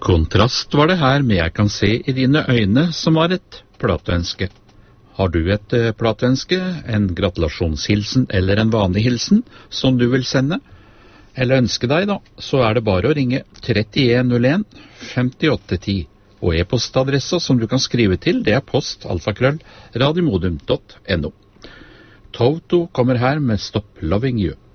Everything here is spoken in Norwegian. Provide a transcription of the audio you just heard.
Kontrast var det her med Jeg kan se i dine øyne, som var et plateønske. Har du et plateønske, en gratulasjonshilsen eller en vanlig hilsen som du vil sende, eller ønske deg da, så er det bare å ringe 3101 5810, og e-postadressa som du kan skrive til, det er post@radiomodum.no. Toto kommer her med Stop Loving You.